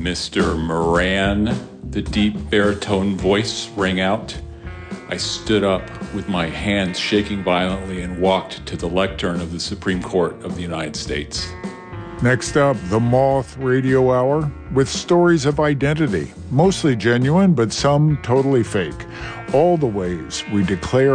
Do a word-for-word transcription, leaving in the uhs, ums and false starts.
Mister Moran, the deep baritone voice rang out. I stood up with my hands shaking violently and walked to the lectern of the Supreme Court of the United States. Next up, the Moth Radio Hour with stories of identity, mostly genuine, but some totally fake. All the ways we declare